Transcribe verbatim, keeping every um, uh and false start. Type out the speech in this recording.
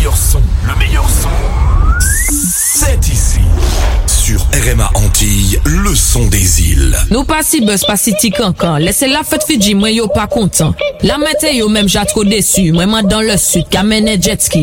meilleur son, le meilleur son, c'est ici. Sur R M A Antilles, le son des îles. Nous pas si buzz, pas si tic encore. Laissez la fête Fidji, moi yo pas content. La météo même j'ai trop déçu. Moi dans le sud, qu'amène jet ski.